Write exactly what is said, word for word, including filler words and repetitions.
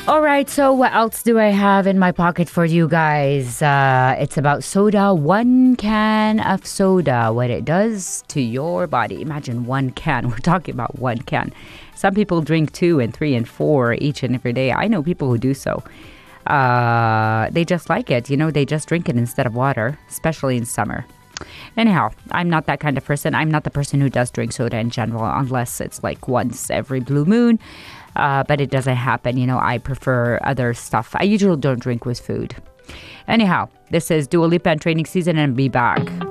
All right, so what else do I have in my pocket for you guys? Uh, it's about soda. One can of soda, what it does to your body. Imagine one can. We're talking about one can. Some people drink two and three and four each and every day. I know people who do so. Uh, they just like it. You know, they just drink it instead of water, especially in summer. Anyhow, I'm not that kind of person. I'm not the person who does drink soda in general, unless it's like once every blue moon. Uh, but it doesn't happen. You know, I prefer other stuff. I usually don't drink with food. Anyhow, this is Dua Lipa and Training Season, and be back.